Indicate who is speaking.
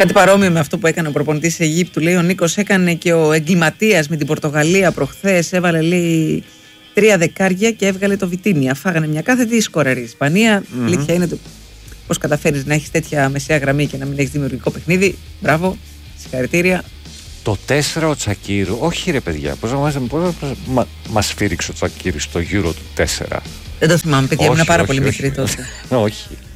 Speaker 1: Κάτι παρόμοιο με αυτό που έκανε ο προπονητής της Αιγύπτου, λέει ο Νίκος, έκανε και ο εγκληματίας με την Πορτογαλία προχθές. Έβαλε, λέει, 3 δεκάρια και έβγαλε το Βιτίνια. Φάγανε μια κάθετη σκόρερη. Η Ισπανία, αλήθεια είναι πώς καταφέρεις να έχεις τέτοια μεσαία γραμμή και να μην έχεις δημιουργικό παιχνίδι. Μπράβο, συγχαρητήρια.
Speaker 2: Το 4 ο Τσακίρου, όχι ρε παιδιά, πώς μας φύριξε ο Τσακίρου στο Euro του 4.
Speaker 1: Δεν το θυμάμαι, παιδιά, ήμουν πάρα πολύ μικρή τότε.
Speaker 2: Όχι.